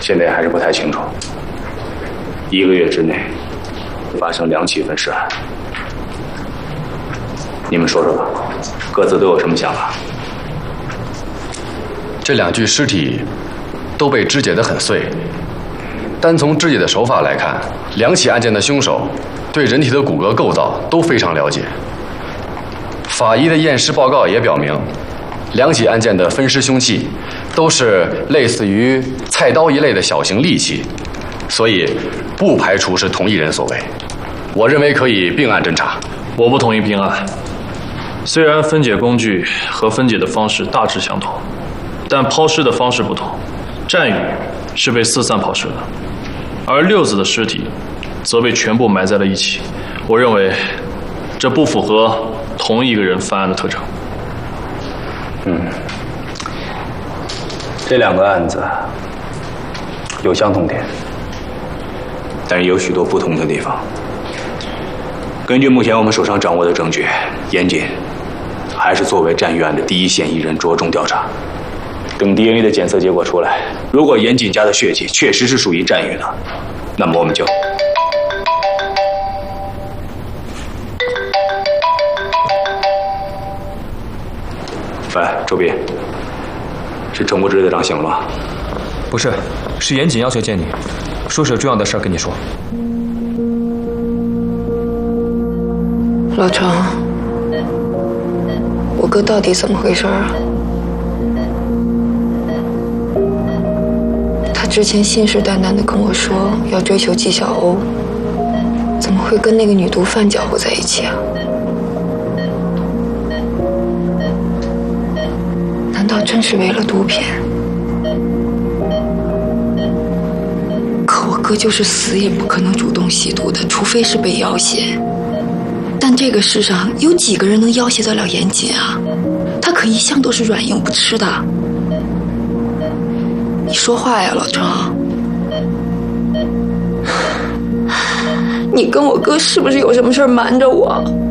现在还是不太清楚。1个月之内发生2起分尸案，你们说说吧，各自都有什么想法？ 这2具尸体都被肢解得很碎，单从肢解的手法来看，2起案件的凶手对人体的骨骼构造都非常了解。法医的验尸报告也表明，2起案件的分尸凶器都是类似于菜刀一类的小型利器，所以不排除是同一人所为。我认为可以并案侦查。 我不同意并案。虽然分解工具和分解的方式大致相同，但抛尸的方式不同。战宇是被四散抛尸的，而六子的尸体则被全部埋在了一起。我认为这不符合同一个人犯案的特征。 这2个案子有相同点，但是有许多不同的地方。根据目前我们手上掌握的证据，严谨还是作为战宇案的第一嫌疑人着重调查。等 DNA 的检测结果出来，如果严谨家的血迹确实是属于战宇的，那么我们就……喂，周斌，是程不知队长醒了吗？ 不是，是严谨要求见你，说是有重要的事跟你说。 老程，我哥到底怎么回事啊？他之前信誓旦旦地跟我说要追求纪晓鸥，怎么会跟那个女毒贩搅和在一起啊？难道真是为了毒品？可我哥就是死也不可能主动吸毒的，除非是被要挟。但这个世上有几个人能要挟得了严谨啊？他可一向都是软硬不吃的。你说话呀，老程！你跟我哥是不是有什么事瞒着我？